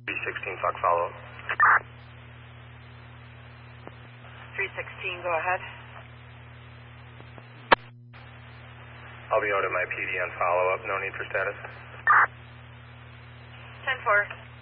316, talk follow-up. 316, go ahead. I'll be out at my PD on follow-up. No need for status. 10-4.